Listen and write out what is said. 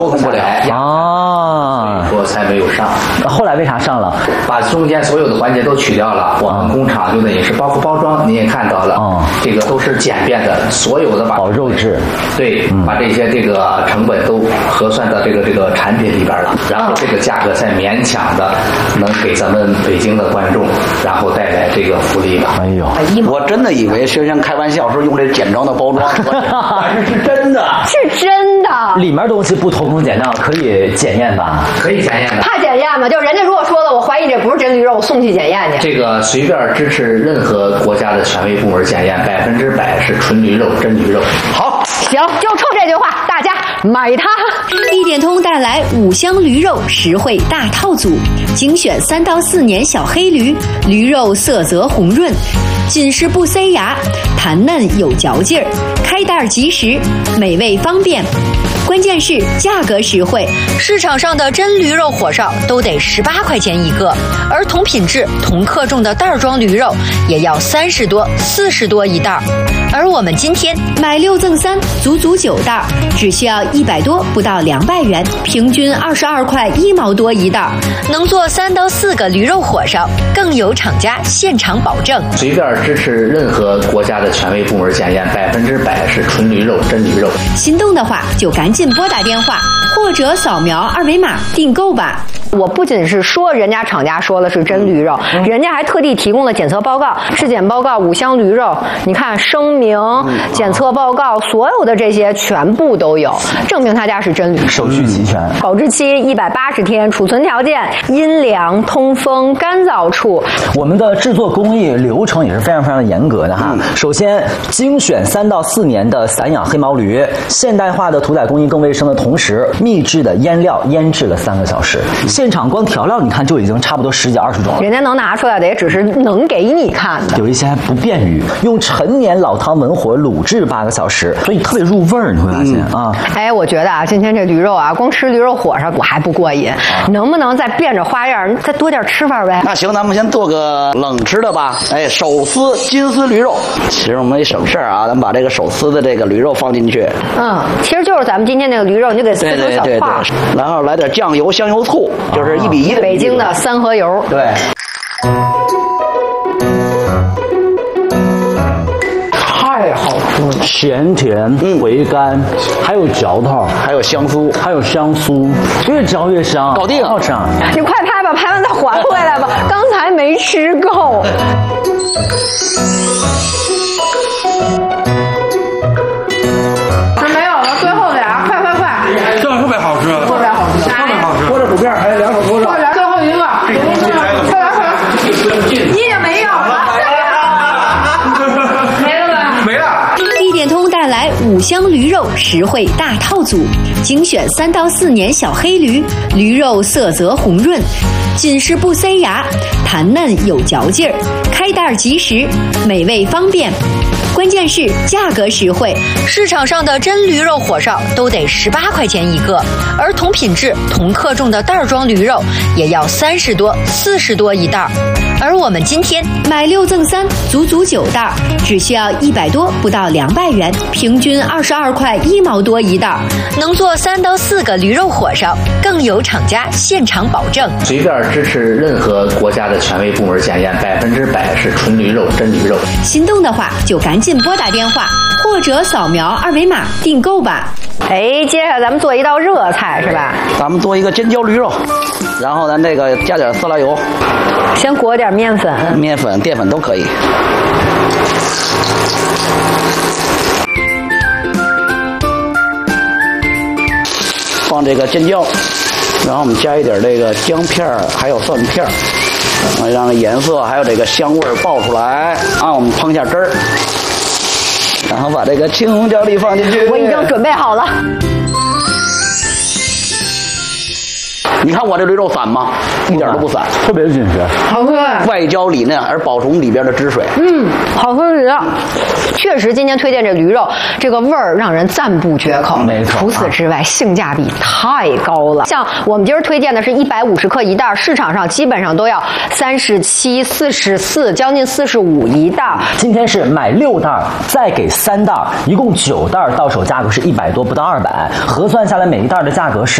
沟通不了啊，所以说才没有上。 后来为啥上了？ 把中间所有的环节都取掉了，我们工厂用的也是包括包装，你也看到了，这个都是简便的，所有的把保肉质， 对，把这些这个成本都核算到这个产品里边了，然后这个价格才勉强的能给咱们北京的观众，然后带来这个福利吧。 哎呦， 我真的以为轩轩开玩笑说用这简装的包装，但是真的， 是真的。 里面东西不偷工减料，可以检验吧？ 可以检验的。 怕检验吗？就是人家如果说了，我怀疑这不是真驴肉，我送去检验去。 这个随便支持任何国家的权威部门检验，100%是纯驴肉，真驴肉。 好， 行，就冲这句话，大家买它。 一点通带来5箱驴肉实惠大套组，精选3到4年小黑驴，驴肉色泽红润，紧实不塞牙，弹嫩有嚼劲儿，开袋即食，美味方便。关键是价格实惠，市场上的真驴肉火烧都得18块钱一个，而同品质、同克重的袋装驴肉也要30多、40多一袋。而我们今天买6赠3，足足9袋，只需要100多，不到200元，平均22块1毛多一袋，能做3到4个驴肉火烧，更有厂家现场保证。 随便支持任何国家的权威部门检验，100%是纯驴肉，真驴肉。 心动的话就赶紧拨打电话或者扫描2维码订购吧。 我不仅是说人家厂家说的是真驴肉，人家还特地提供了检测报告、质检报告、5箱驴肉，你看声明、检测报告，所有的这些全部都有，证明他家是真驴， 手续齐全。 保质期180天，储存条件阴凉、通风、干燥处。 我们的制作工艺流程也是非常非常的严格的哈。首先，精选3到4年的散养黑毛驴，现代化的屠宰工艺更卫生的同时，秘制的腌料腌制了3个小时。现场光调料你看就已经差不多10几20种了， 人家能拿出来的也只是能给你看的， 有一些还不便于用陈年老汤文火卤制8个小时，所以特别入味儿，你会发现啊。 哎，我觉得啊，今天这驴肉啊，光吃驴肉火烧我还不过瘾，能不能再变着花样，再多点吃法呗？ 那行，咱们先做个冷吃的吧。哎，手撕金丝驴肉，其实我们也省事儿啊，咱们把这个手撕的这个驴肉放进去。 其实就是咱们今天那个驴肉，你就给撕成小块， 然后来点酱油、香油、醋。就是1比1的， 北京的3合油。 对， 太好吃了， 咸甜、回甘，还有嚼头， 还有香酥， 还有香酥，越嚼越香， 搞定， 好吃啊！ 你快拍吧，拍完再还回来吧，刚才没吃够。没有了，最后俩，快！ 这特别好吃， 特别好吃， 特别好吃。 拨着薯片，还有2手托着。 最后一个，快！你也没有了，没了吧？ 没了。 一点通带来5箱驴肉实惠大套组，精选3到4年小黑驴，驴肉色泽红润，紧实不塞牙，弹嫩有嚼劲儿，开袋即食，美味方便。关键是价格实惠，市场上的真驴肉火烧都得18块钱一个，而同品质、同克重的袋装驴肉也要30多、40多一袋。而我们今天买6赠3，足足9袋，只需要100多，不到200元，平均22块1毛多一袋，能做3到4个驴肉火烧，更有厂家现场保证。 随便支持任何国家的权威部门检验，100%是纯驴肉，真驴肉。 心动的话就赶紧拨打电话或者扫描2维码订购吧。 哎，接下来咱们做一道热菜是吧？ 咱们做一个尖椒驴肉，然后咱这个加点色拉油， 先裹点面粉、 淀粉都可以。放这个尖椒，然后我们加一点这个姜片还有蒜片让颜色还有这个香味爆出来啊！我们烹一下汁儿，然后把这个青红椒粒放进去。 我已经准备好了。 你看我这驴肉散吗？一点都不散， 特别紧实， 好喝。 外焦里嫩而保充里边的汁水。 好喝极了。确实，今天推荐这驴肉，这个味儿让人赞不绝口。 没错。 除此之外，性价比太高了。像我们今儿推荐的是150克一袋，市场上基本上都要37、44，将近45一袋。 今天是买6袋，再给3袋，一共9袋，到手价格是100多，不到200，核算下来每一袋的价格是